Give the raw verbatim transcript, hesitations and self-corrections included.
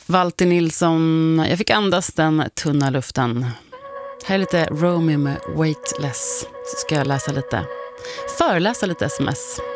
Walter Nilsson, jag fick andas den tunna luften. Här är lite Romy med Weightless. Så ska jag läsa lite, föreläsa lite sms.